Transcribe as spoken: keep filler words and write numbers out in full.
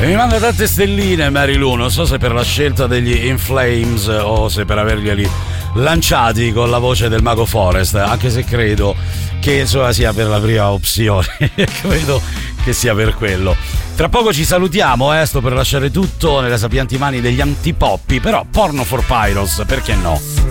E mi manda tante stelline Mary Lou, non so se per la scelta degli In Flames o se per averglieli lanciati con la voce del Mago Forest, anche se credo che insomma sia per la prima opzione. Credo che sia per quello. Tra poco ci salutiamo, eh, sto per lasciare tutto nelle sapienti mani degli antipoppi, però Porno for Pyros, perché no?